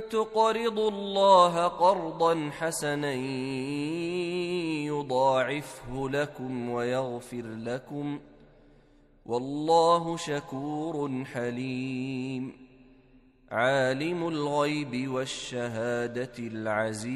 تقرضوا الله قرضا حسنا يضاعفه لكم ويغفر لكم، والله شكور حليم. عالم الغيب والشهادة العزيز